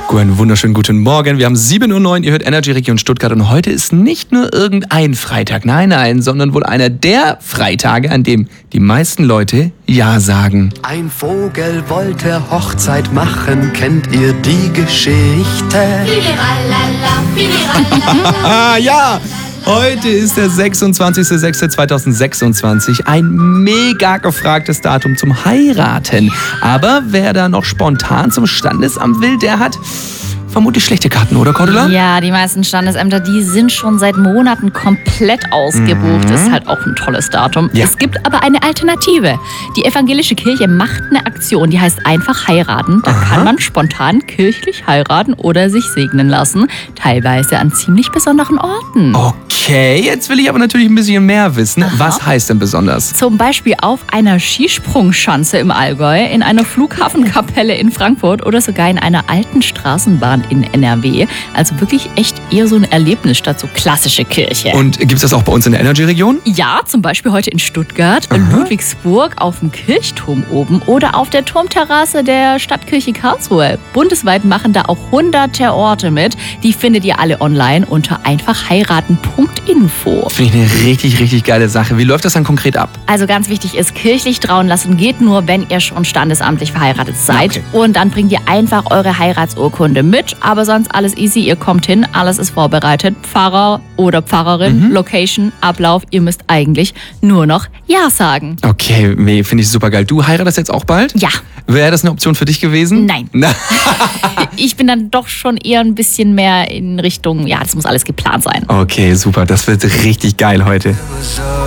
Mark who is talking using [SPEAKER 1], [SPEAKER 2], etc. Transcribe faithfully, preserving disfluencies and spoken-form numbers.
[SPEAKER 1] Einen wunderschönen guten Morgen. Wir haben sieben Uhr neun, ihr hört Energy Region Stuttgart und heute ist nicht nur irgendein Freitag, nein, nein, sondern wohl einer der Freitage, an dem die meisten Leute Ja sagen.
[SPEAKER 2] Ein Vogel wollte Hochzeit machen, kennt ihr die Geschichte?
[SPEAKER 1] Ah ja! Heute ist der sechsundzwanzigster sechster zweitausendsechsundzwanzig, ein mega gefragtes Datum zum Heiraten. Aber wer da noch spontan zum Standesamt will, der hat vermutlich schlechte Karten, oder Cordula?
[SPEAKER 3] Ja, die meisten Standesämter, die sind schon seit Monaten komplett ausgebucht. Das ist halt auch ein tolles Datum.
[SPEAKER 1] Ja.
[SPEAKER 3] Es gibt aber eine Alternative. Die evangelische Kirche macht eine Aktion, die heißt einfach heiraten. Da
[SPEAKER 1] Aha.
[SPEAKER 3] kann man spontan kirchlich heiraten oder sich segnen lassen. Teilweise an ziemlich besonderen Orten.
[SPEAKER 1] Okay, jetzt will ich aber natürlich ein bisschen mehr wissen.
[SPEAKER 3] Aha.
[SPEAKER 1] Was heißt denn besonders?
[SPEAKER 3] Zum Beispiel auf einer Skisprungschanze im Allgäu, in einer Flughafenkapelle in Frankfurt oder sogar in einer alten Straßenbahn in N R W. Also wirklich echt eher so ein Erlebnis statt so klassische Kirche.
[SPEAKER 1] Und gibt es das auch bei uns in der Energy-Region?
[SPEAKER 3] Ja, zum Beispiel heute in Stuttgart, in Ludwigsburg auf dem Kirchturm oben oder auf der Turmterrasse der Stadtkirche Karlsruhe. Bundesweit machen da auch hunderte Orte mit. Die findet ihr alle online unter einfach heiraten punkt info.
[SPEAKER 1] Finde ich eine richtig, richtig geile Sache. Wie läuft das dann konkret ab?
[SPEAKER 3] Also ganz wichtig ist, kirchlich trauen lassen geht nur, wenn ihr schon standesamtlich verheiratet seid.
[SPEAKER 1] Okay.
[SPEAKER 3] Und dann bringt ihr einfach eure Heiratsurkunde mit. Aber sonst alles easy, ihr kommt hin, alles ist vorbereitet. Pfarrer oder Pfarrerin, Location, Ablauf, ihr müsst eigentlich nur noch Ja sagen.
[SPEAKER 1] Okay, nee, finde ich super geil. Du heiratest jetzt auch bald?
[SPEAKER 3] Ja.
[SPEAKER 1] Wäre das eine Option für dich gewesen?
[SPEAKER 3] Nein.
[SPEAKER 1] Na,
[SPEAKER 3] Ich bin dann doch schon eher ein bisschen mehr in Richtung, ja, das muss alles geplant sein.
[SPEAKER 1] okay, super. Das wird richtig geil heute.
[SPEAKER 2] So